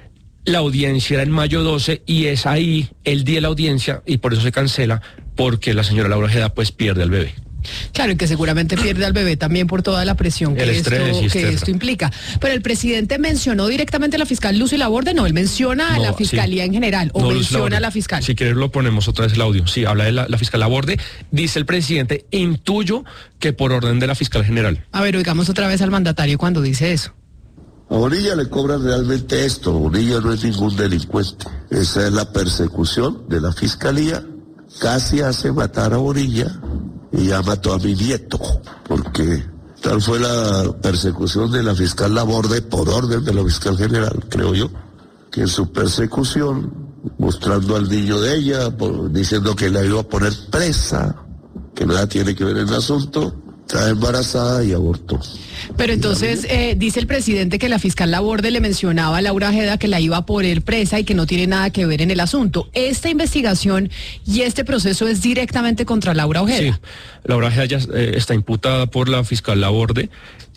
S2: La audiencia era en mayo doce y es ahí el día de la audiencia, y por eso se cancela, porque la señora Laura Ojeda pues pierde al bebé.
S21: Claro, y que seguramente pierde al bebé también por toda la presión que, esto, que esto implica. Pero el presidente mencionó directamente a la fiscal Luz Laborde, no, él menciona no, a la fiscalía sí. en general, o no, menciona a la fiscal.
S2: Si quieres lo ponemos otra vez el audio. Sí, habla de la, la fiscal Laborde, dice el presidente, intuyo que por orden de la fiscal general.
S21: A ver, oigamos otra vez al mandatario cuando dice eso.
S24: A Bonilla le cobran realmente esto. Bonilla no es ningún delincuente. Esa es la persecución de la fiscalía. Casi hace matar a Bonilla y ya mató a mi nieto, porque tal fue la persecución de la fiscal Laborde por orden de la fiscal general, creo yo, que en su persecución, mostrando al niño de ella, por, diciendo que la iba a poner presa, que nada tiene que ver en el asunto, está embarazada y abortó.
S21: Pero entonces eh, dice el presidente que la fiscal Laborde le mencionaba a Laura Ojeda que la iba a poner presa y que no tiene nada que ver en el asunto. Esta investigación y este proceso es directamente contra Laura Ojeda.
S2: Sí, Laura Ojeda ya eh, está imputada por la fiscal Laborde.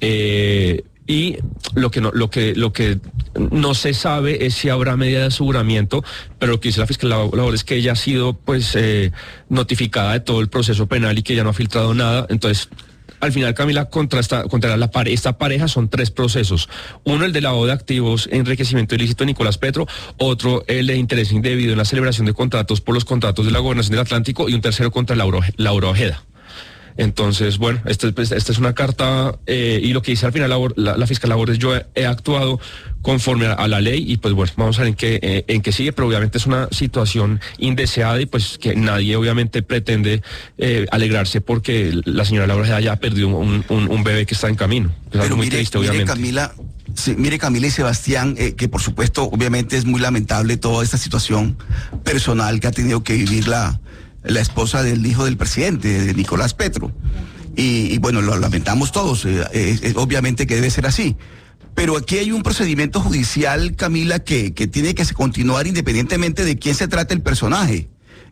S2: Eh, Y lo que no, lo que, lo que no se sabe es si habrá medida de aseguramiento, pero lo que dice la fiscal Laborde es que ella ha sido pues eh, notificada de todo el proceso penal y que ella no ha filtrado nada. Entonces, al final, Camila, contra esta, contra la pare, esta pareja son tres procesos. Uno, el de lavado de activos, enriquecimiento ilícito de Nicolás Petro. Otro, el de interés indebido en la celebración de contratos por los contratos de la Gobernación del Atlántico. Y un tercero contra Laura, Laura Ojeda. Entonces, bueno, esta, esta es una carta eh, y lo que dice al final la, la, la fiscal Laborde es: yo he, he actuado conforme a, a la ley, y pues bueno, vamos a ver en qué, eh, en qué sigue, pero obviamente es una situación indeseada y pues que nadie obviamente pretende eh, alegrarse porque la señora Laura Ojeda ya perdió un, un, un bebé que está en camino. Es algo muy
S3: mire,
S2: triste, obviamente.
S3: Mire, Camila, sí, mire, Camila y Sebastián, eh, que por supuesto, obviamente es muy lamentable toda esta situación personal que ha tenido que vivir la la esposa del hijo del presidente, de Nicolás Petro. Y, y bueno, lo lamentamos todos, eh, eh, obviamente que debe ser así. Pero aquí hay un procedimiento judicial, Camila, que, que tiene que continuar independientemente de quién se trate el personaje.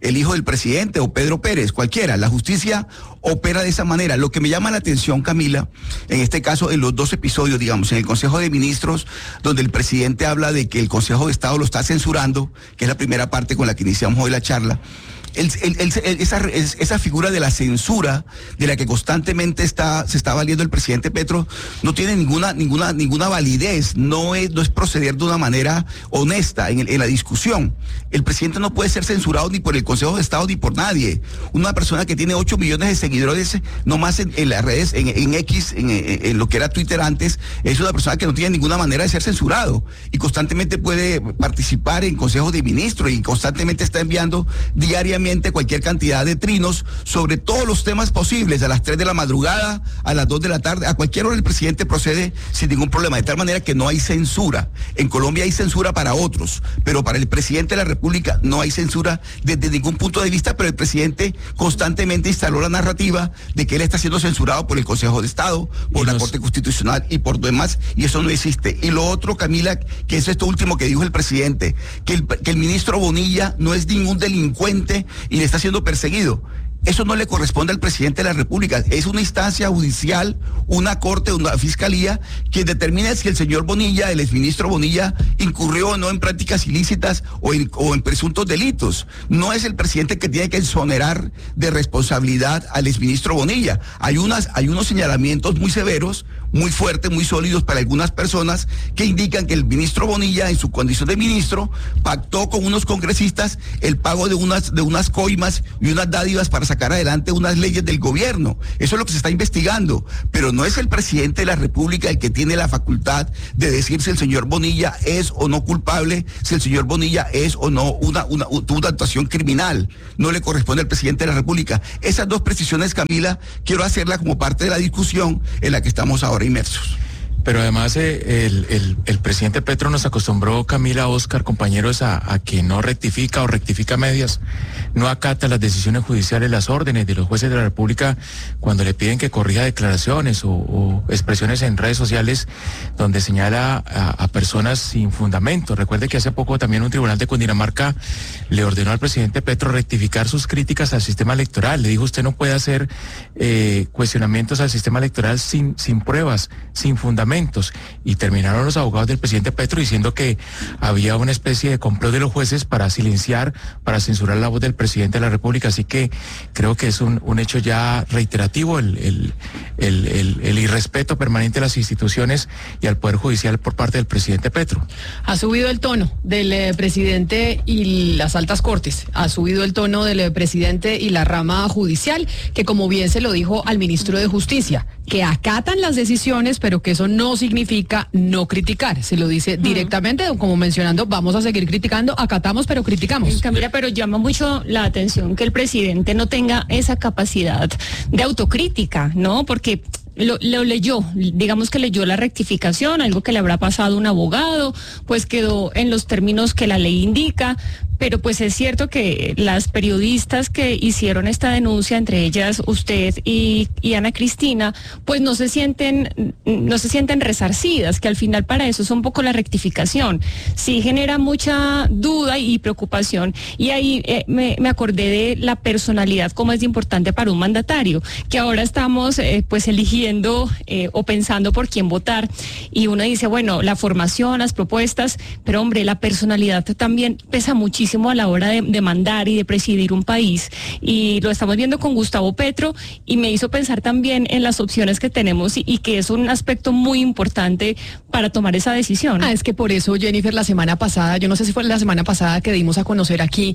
S3: el hijo del presidente o Pedro Pérez, cualquiera. La justicia opera de esa manera. Lo que me llama la atención, Camila, en este caso, en los dos episodios, digamos, en el Consejo de Ministros, donde el presidente habla de que el Consejo de Estado lo está censurando, que es la primera parte con la que iniciamos hoy la charla. El, el, el, esa, esa figura de la censura de la que constantemente está, se está valiendo el presidente Petro no tiene ninguna, ninguna, ninguna validez, no es, no es proceder de una manera honesta en, el, en la discusión. El presidente no puede ser censurado ni por el Consejo de Estado ni por nadie. Una persona que tiene ocho millones de seguidores nomás en, en las redes, en, en X, en, en, en lo que era Twitter antes, es una persona que no tiene ninguna manera de ser censurado y constantemente puede participar en consejos de ministros y constantemente está enviando diariamente cualquier cantidad de trinos sobre todos los temas posibles, a las tres de la madrugada, a las dos de la tarde, a cualquier hora el presidente procede sin ningún problema, de tal manera que no hay censura. En Colombia hay censura para otros, pero para el presidente de la República no hay censura desde ningún punto de vista, pero el presidente constantemente instaló la narrativa de que él está siendo censurado por el Consejo de Estado, por la Corte Constitucional y por demás, y eso no existe. Y lo otro, Camila, que es esto último que dijo el presidente, que el, que el ministro Bonilla no es ningún delincuente y le está siendo perseguido. Eso no le corresponde al presidente de la República. Es una instancia judicial, una corte, una fiscalía, que determina si el señor Bonilla, el exministro Bonilla, incurrió o no en prácticas ilícitas o en, o en presuntos delitos. No es el presidente que tiene que exonerar de responsabilidad al exministro Bonilla. Hay unas, hay unos señalamientos muy severos, muy fuertes, muy sólidos para algunas personas que indican que el ministro Bonilla, en su condición de ministro, pactó con unos congresistas el pago de unas, de unas coimas y unas dádivas para sacar adelante unas leyes del gobierno. Eso es lo que se está investigando, pero no es el presidente de la República el que tiene la facultad de decir si el señor Bonilla es o no culpable, si el señor Bonilla es o no una, una, una actuación criminal. No le corresponde al presidente de la República. Esas dos precisiones, Camila, quiero hacerlas como parte de la discusión en la que estamos ahora inmersos.
S6: Pero además eh, el, el, el presidente Petro nos acostumbró, Camila, Oscar, compañeros, a, a que no rectifica o rectifica medias, no acata las decisiones judiciales, las órdenes de los jueces de la República cuando le piden que corrija declaraciones o, o expresiones en redes sociales donde señala a, a personas sin fundamento. Recuerde que hace poco también un tribunal de Cundinamarca le ordenó al presidente Petro rectificar sus críticas al sistema electoral. Le dijo, usted no puede hacer eh, cuestionamientos al sistema electoral sin, sin pruebas, sin fundamento. Y terminaron los abogados del presidente Petro diciendo que había una especie de complot de los jueces para silenciar, para censurar la voz del presidente de la República. Así que creo que es un, un hecho ya reiterativo el, el, el, el, el irrespeto permanente a las instituciones y al Poder Judicial por parte del presidente Petro.
S21: Ha subido el tono del eh, presidente y las altas cortes, ha subido el tono del eh, presidente y la rama judicial, que como bien se lo dijo al ministro de Justicia, que acatan las decisiones, pero que eso no significa no criticar. Se lo dice uh-huh. directamente, como mencionando, vamos a seguir criticando, acatamos, pero criticamos.
S4: Camila, pero llama mucho la atención que el presidente no tenga esa capacidad de autocrítica, ¿no? Porque Lo, lo leyó, digamos que leyó la rectificación, algo que le habrá pasado a un abogado, pues quedó en los términos que la ley indica, pero pues es cierto que las periodistas que hicieron esta denuncia, entre ellas usted y, y Ana Cristina, pues no se sienten, no se sienten resarcidas, que al final para eso es un poco la rectificación. Sí genera mucha duda y preocupación, y ahí eh, me, me acordé de la personalidad, como es importante para un mandatario, que ahora estamos eh, pues eligiendo eh, o pensando por quién votar, y uno dice, bueno, la formación, las propuestas, pero hombre, la personalidad también pesa muchísimo a la hora de, de mandar y de presidir un país, y lo estamos viendo con Gustavo Petro, y me hizo pensar también en las opciones que tenemos y, y que es un aspecto muy importante para tomar esa decisión.
S21: Ah, es que por eso, Jennifer, la semana pasada, yo no sé si fue la semana pasada que dimos a conocer aquí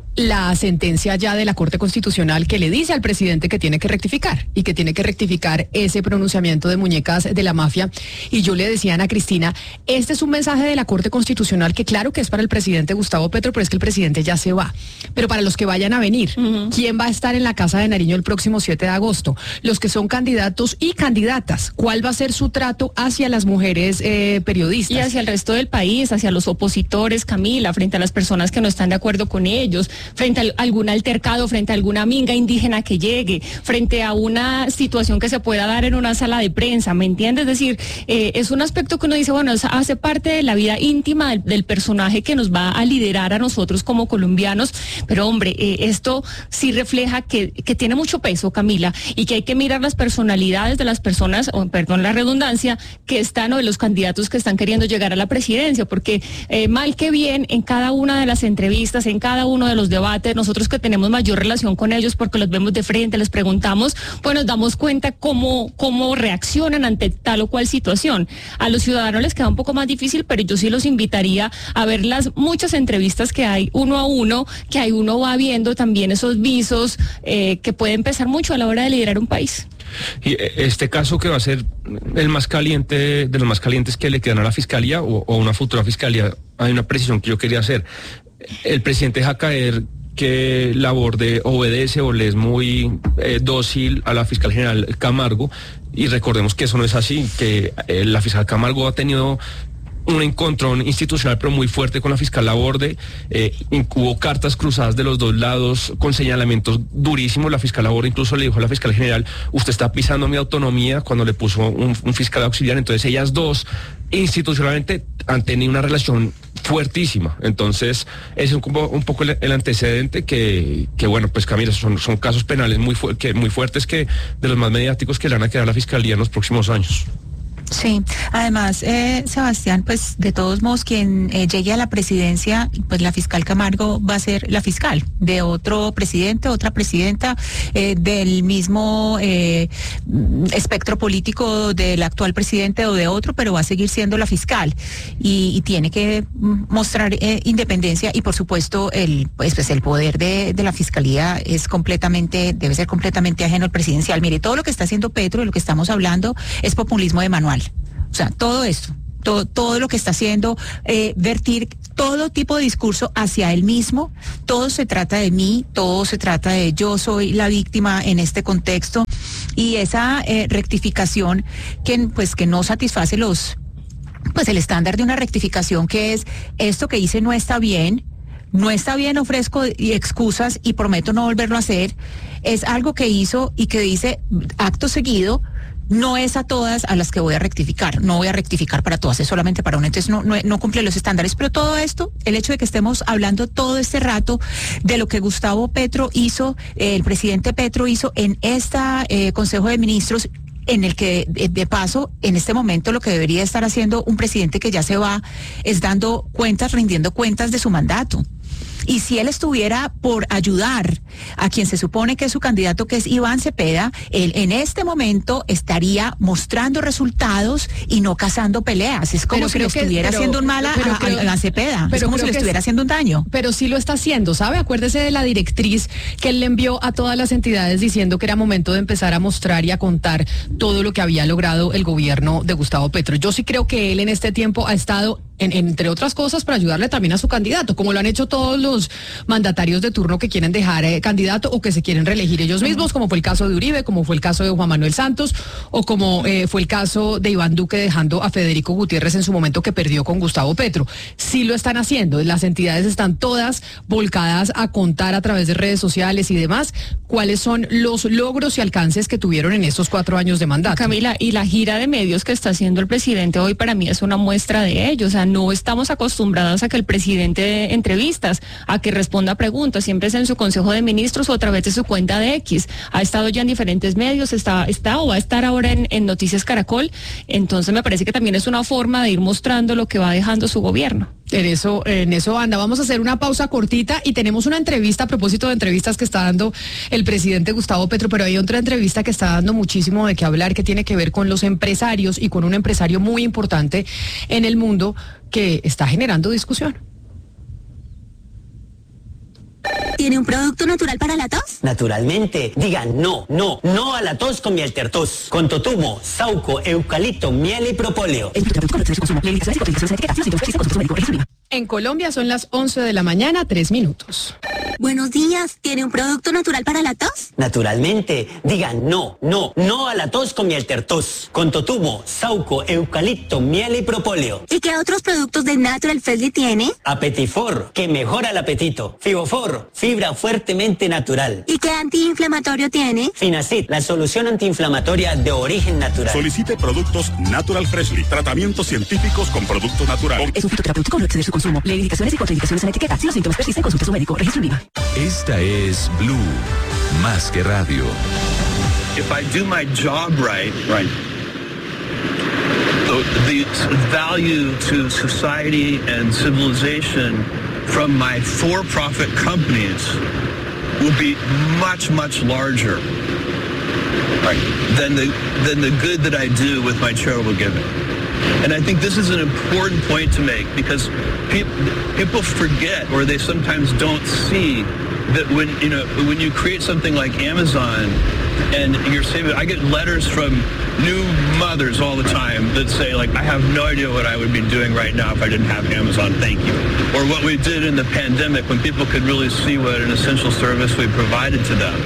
S21: la sentencia ya de la Corte Constitucional que le dice al presidente que tiene que rectificar y que tiene que rectificar ese pronunciamiento de muñecas de la mafia. Y yo le decía a Ana Cristina, este es un mensaje de la Corte Constitucional que claro que es para el presidente Gustavo Petro, pero es que el presidente ya se va. Pero para los que vayan a venir, uh-huh. ¿quién va a estar en la Casa de Nariño el próximo siete de agosto? Los que son candidatos y candidatas. ¿Cuál va a ser su trato hacia las mujeres eh, periodistas?
S4: Y hacia el resto del país, hacia los opositores, Camila, frente a las personas que no están de acuerdo con ellos, frente a algún altercado, frente a alguna minga indígena que llegue, frente a una situación que se pueda dar en una sala de prensa, ¿me entiendes? Es decir, eh, es un aspecto que uno dice, bueno, hace parte de la vida íntima del, del personaje que nos va a liderar a nosotros como colombianos, pero hombre, eh, esto sí refleja que, que tiene mucho peso, Camila, y que hay que mirar las personalidades de las personas, o perdón la redundancia, que están o de los candidatos que están queriendo llegar a la presidencia, porque eh, mal que bien, en cada una de las entrevistas, en cada uno de los debates, nosotros que tenemos mayor relación con ellos porque los vemos de frente, les preguntamos, pues nos damos cuenta cómo, cómo reaccionan ante tal o cual situación. A los ciudadanos les queda un poco más difícil, pero yo sí los invitaría a ver las muchas entrevistas que hay uno a uno, que ahí uno va viendo también esos visos eh, que pueden pesar mucho a la hora de liderar un país.
S2: Y este caso que va a ser el más caliente, de los más calientes que le quedan a la fiscalía o, o a una futura fiscalía, hay una precisión que yo quería hacer. El presidente deja caer que Laborde obedece o le es muy eh, dócil a la fiscal general Camargo, y recordemos que eso no es así, que eh, la fiscal Camargo ha tenido un encontrón institucional pero muy fuerte con la fiscal Laborde, eh, hubo cartas cruzadas de los dos lados con señalamientos durísimos. La fiscal Laborde incluso le dijo a la fiscal general, usted está pisando mi autonomía, cuando le puso un, un fiscal auxiliar. Entonces ellas dos institucionalmente han tenido una relación fuertísima. Entonces es un, un poco el, el antecedente que, que bueno, pues Camila, son, son casos penales muy, fu que, muy fuertes, que de los más mediáticos que le van a quedar a la fiscalía en los próximos años.
S22: Sí, además, eh, Sebastián, pues de todos modos, quien eh, llegue a la presidencia, pues la fiscal Camargo va a ser la fiscal de otro presidente, otra presidenta, eh, del mismo eh, espectro político del actual presidente o de otro, pero va a seguir siendo la fiscal y, y tiene que mostrar eh, independencia, y por supuesto el, pues, pues el poder de, de la fiscalía es completamente, debe ser completamente ajeno al presidencial. Mire, todo lo que está haciendo Petro, de lo que estamos hablando, es populismo de manual. O sea, todo esto, todo, todo lo que está haciendo, eh, vertir todo tipo de discurso hacia él mismo, todo se trata de mí, todo se trata de yo soy la víctima en este contexto, y esa eh, rectificación que pues que no satisface los, pues el estándar de una rectificación, que es esto que hice no está bien, no está bien, ofrezco y excusas y prometo no volverlo a hacer, es algo que hizo y que dice acto seguido, no es a todas a las que voy a rectificar, no voy a rectificar para todas, es solamente para una, entonces no, no, no cumple los estándares. Pero todo esto, el hecho de que estemos hablando todo este rato de lo que Gustavo Petro hizo, eh, el presidente Petro hizo en este eh, Consejo de Ministros, en el que de, de paso, en este momento lo que debería estar haciendo un presidente que ya se va es dando cuentas, rindiendo cuentas de su mandato. Y si él estuviera por ayudar a quien se supone que es su candidato, que es Iván Cepeda, él en este momento estaría mostrando resultados y no cazando peleas. Es como pero si le estuviera que, pero, haciendo un mal a, a, a Iván Cepeda. Es como si le estuviera es, haciendo un daño.
S21: Pero sí lo está haciendo, ¿sabe? Acuérdese de la directriz que él le envió a todas las entidades diciendo que era momento de empezar a mostrar y a contar todo lo que había logrado el gobierno de Gustavo Petro. Yo sí creo que él en este tiempo ha estado, en, entre otras cosas, para ayudarle también a su candidato, como lo han hecho todos los mandatarios de turno que quieren dejar eh, candidato o que se quieren reelegir ellos mismos, como fue el caso de Uribe, como fue el caso de Juan Manuel Santos, o como eh, fue el caso de Iván Duque dejando a Federico Gutiérrez en su momento, que perdió con Gustavo Petro. Sí lo están haciendo, las entidades están todas volcadas a contar a través de redes sociales y demás cuáles son los logros y alcances que tuvieron en estos cuatro años de mandato.
S4: Camila, y la gira de medios que está haciendo el presidente hoy para mí es una muestra de ello. O sea, no estamos acostumbrados a que el presidente dé entrevistas, a que responda a preguntas, siempre es en su Consejo de Ministros o a través de su cuenta de X. Ha estado ya en diferentes medios, está, está o va a estar ahora en, en Noticias Caracol. Entonces me parece que también es una forma de ir mostrando lo que va dejando su gobierno.
S21: En eso, en eso anda. Vamos a hacer una pausa cortita y tenemos una entrevista a propósito de entrevistas que está dando el presidente Gustavo Petro, pero hay otra entrevista que está dando muchísimo de qué hablar, que tiene que ver con los empresarios y con un empresario muy importante en el mundo que está generando discusión.
S5: ¿Tiene un producto natural para la tos?
S7: Naturalmente. Digan no, no, no a la tos con Mieltertos. Con totumo, sauco, eucalipto, miel y propóleo.
S21: En Colombia son las once de la mañana, tres minutos.
S5: Buenos días, ¿tiene un producto natural para la tos?
S7: Naturalmente, digan no, no, no a la tos con miel tertos. Con totumo, sauco, eucalipto, miel y propóleo.
S5: ¿Y qué otros productos de Natural Freshly tiene?
S7: Apetifor, que mejora el apetito. Fibofor, fibra fuertemente natural.
S5: ¿Y qué antiinflamatorio tiene?
S7: Finacid, la solución antiinflamatoria de origen natural.
S17: Solicite productos Natural Freshly, tratamientos científicos con productos naturales.
S10: Es un fitoterapéutico, no exceder su consumo. Lee indicaciones y contraindicaciones en etiqueta. Si los síntomas persisten, consulte a su médico. Registro en viva.
S1: Esta es Blue, más que radio.
S8: If I do my job right, right, the, the value to society and civilization from my for-profit companies will be much, much larger, right, than the than the good that I do with my charitable giving. And I think this is an important point to make because people people forget or they sometimes don't see that when you know when you create something like Amazon and you're saving, I get letters from new mothers all the time that say like, I have no idea what I would be doing right now if I didn't have Amazon, thank you. Or what we did in the pandemic when people could really see what an essential service we provided to them.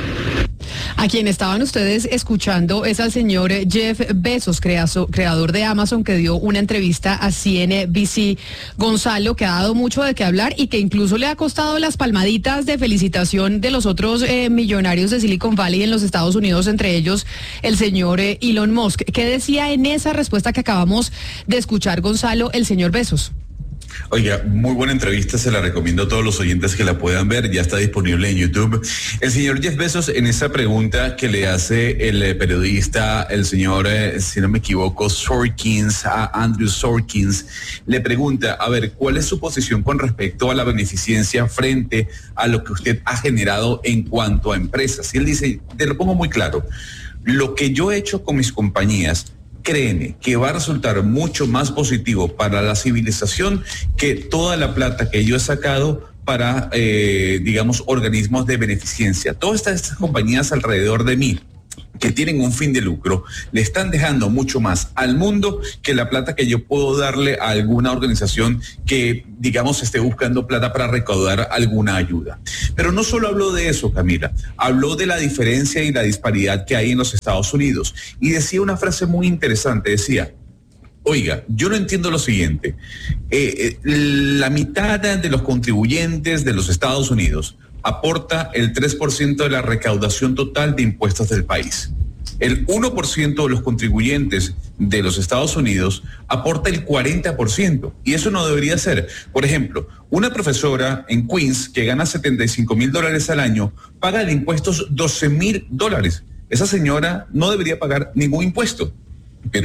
S21: A quien estaban ustedes escuchando es al señor Jeff Bezos, creazo, creador de Amazon, que dio una entrevista a C N B C. Gonzalo, que ha dado mucho de qué hablar y que incluso le ha costado las palmaditas de felicitación de los otros eh, millonarios de Silicon Valley en los Estados Unidos, entre ellos el señor eh, Elon Musk. ¿Qué decía en esa respuesta que acabamos de escuchar, Gonzalo, el señor Bezos?
S9: Oiga, muy buena entrevista, se la recomiendo a todos los oyentes que la puedan ver, ya está disponible en YouTube. El señor Jeff Bezos, en esa pregunta que le hace el eh, periodista, el señor, eh, si no me equivoco, Sorkins, a Andrew Sorkins, le pregunta, a ver, ¿cuál es su posición con respecto a la beneficencia frente a lo que usted ha generado en cuanto a empresas? Y él dice, te lo pongo muy claro, lo que yo he hecho con mis compañías, créeme que va a resultar mucho más positivo para la civilización que toda la plata que yo he sacado para, eh, digamos, organismos de beneficencia. Todas estas, estas compañías alrededor de mí que tienen un fin de lucro, le están dejando mucho más al mundo que la plata que yo puedo darle a alguna organización que, digamos, esté buscando plata para recaudar alguna ayuda. Pero no solo habló de eso, Camila, habló de la diferencia y la disparidad que hay en los Estados Unidos y decía una frase muy interesante, decía, oiga, yo no entiendo lo siguiente, eh, eh, la mitad de los contribuyentes de los Estados Unidos aporta el tres por ciento de la recaudación total de impuestos del país. El uno por ciento de los contribuyentes de los Estados Unidos aporta el cuarenta por ciento. Y eso no debería ser. Por ejemplo, una profesora en Queens que gana setenta y cinco mil dólares al año paga de impuestos doce mil dólares. Esa señora no debería pagar ningún impuesto.